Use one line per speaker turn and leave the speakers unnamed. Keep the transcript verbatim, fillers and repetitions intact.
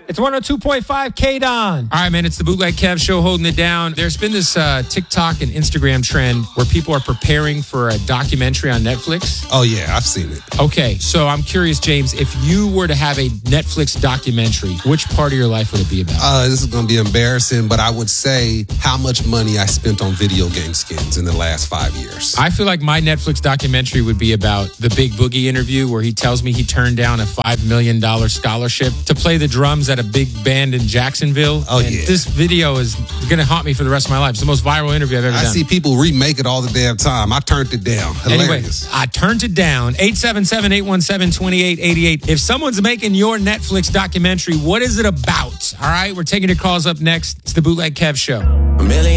It's one oh two point five K-Don.
All right, man, it's the Bootleg Kev Show holding it down. There's been this uh, TikTok and Instagram trend where people are preparing for a documentary on Netflix.
Oh, yeah, I've seen it.
Okay, so I'm curious, James, if you were to have a Netflix documentary, which part of your life would it be about?
Uh, this is going to be embarrassing, but I would say how much money I spent on video game skins in the last five years.
I feel like my Netflix documentary would be about the Big Boogie interview where he tells me he turned down a five million dollars scholarship to play the drums at a big band in Jacksonville.
Oh,
and
yeah.
This video is going to haunt me for the rest of my life. It's the most viral interview I've ever
I
done.
see people remake it all the damn time. I turned it down. Hilarious.
Anyway, I turned it down. eight seven seven, eight one seven, two eight eight eight. If someone's making your Netflix documentary, what is it about? All right, we're taking your calls up next. It's the Bootleg Kev Show.
A million